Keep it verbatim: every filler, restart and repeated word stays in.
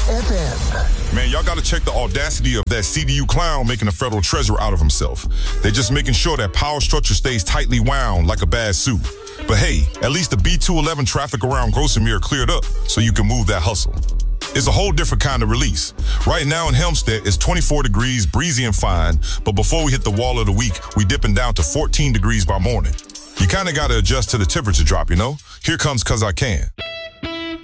F M. Man, y'all gotta check the audacity of that C D U clown making a federal treasurer out of himself. They're just making sure that power structure stays tightly wound like a bad suit. But hey, at least the B two eleven traffic around Grosvenor cleared up so you can move that hustle. It's a whole different kind of release. Right now in Hempstead, it's twenty-four degrees, breezy and fine, but before we hit the wall of the week, we dipping down to fourteen degrees by morning. You kinda gotta adjust to the temperature drop, you know? Here comes 'Cause I Can.